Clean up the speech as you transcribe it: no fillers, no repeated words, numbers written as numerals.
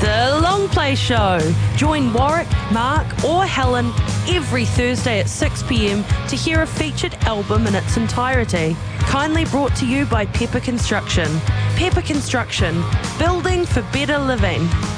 The Long Play Show. Join Warwick, Mark or Helen every Thursday at 6 p.m. to hear a featured album in its entirety. Kindly brought to you by Pepper Construction. Pepper Construction, building for better living.